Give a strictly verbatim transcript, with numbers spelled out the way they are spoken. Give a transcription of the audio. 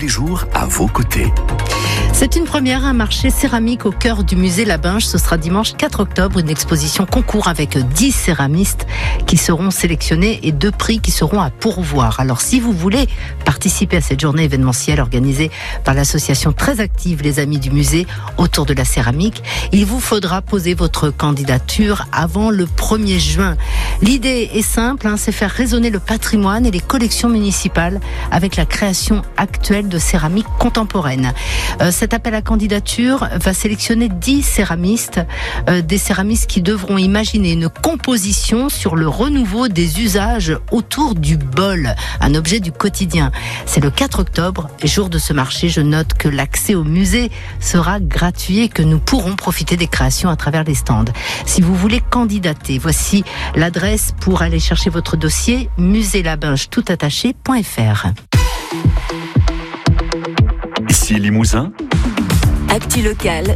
les jours à vos côtés. C'est une première, un marché céramique au cœur du musée Labinge. Ce sera dimanche quatre octobre, une exposition concours avec dix céramistes qui seront sélectionnés et deux prix qui seront à pourvoir. Alors si vous voulez participer à cette journée événementielle organisée par l'association très active Les Amis du Musée autour de la céramique, il vous faudra poser votre candidature avant le premier juin. L'idée est simple, hein, c'est faire résonner le patrimoine et les collections municipales avec la création actuelle de céramique contemporaine. Euh, cet appel à candidature va sélectionner dix céramistes, euh, des céramistes qui devront imaginer une composition sur le renouveau des usages autour du bol, un objet du quotidien. C'est le quatre octobre, jour de ce marché. Je note que l'accès au musée sera gratuit et que nous pourrons profiter des créations à travers les stands. Si vous voulez candidater, voici l'adresse pour aller chercher votre dossier, musée labinge tout attaché point f r. Ici Limousin. Actu locale